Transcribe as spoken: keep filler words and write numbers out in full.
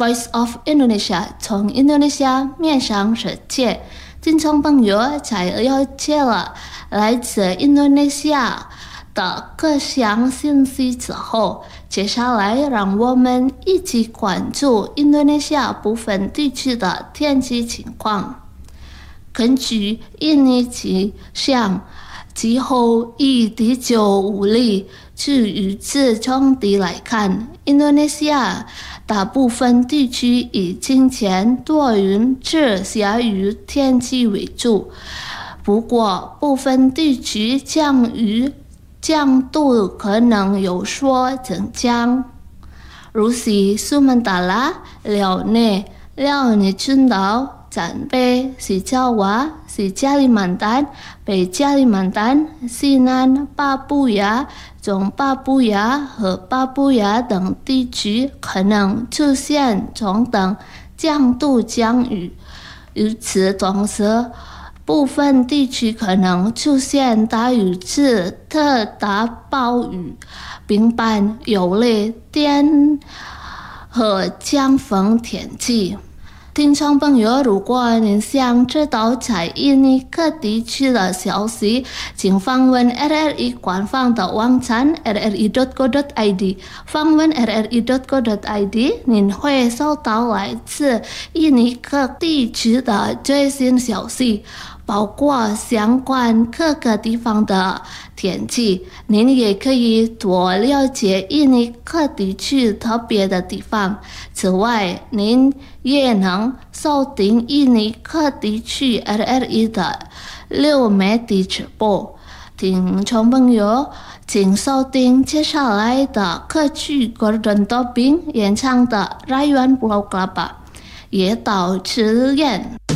Voice of Indonesia 从印度尼西亚面向世界。听众朋友才了解了来自印度尼西亚的各项信息之后，接下来让我们一起关注印度尼西亚部分地区的天气情况。根据印尼气象气候以第九五例至预知中地来看，印度尼西亚大部分地区以晴天多云至下雨天气为主，不过部分地区降雨降度可能有所增加，如是苏门答腊、辽内、辽宁群岛、赞北、西爪哇、西加里曼丹、北加里曼丹、西南巴布亚、中巴布亚和巴布亚等地区可能出现中等降度降雨。与此同时，部分地区可能出现大雨至特大暴雨，并伴有雷电和强风天气。听众朋友，如果您想知道在印尼各地区的消息，请访问 R R I 官方的网站 r r i dot co dot i d。访问 r r i dot co dot i d， 您会收到来自印尼各地区的最新消息，包括相关各个地方的天气。您也可以多了解印尼各地区特别的地方。此外，您也能收听印尼各地区 R R I 的六媒体直播。听众朋友，请收听接下来的歌曲 Gordon Tobing 演唱的《Rayuan Pulau Kelapa》，也到此言。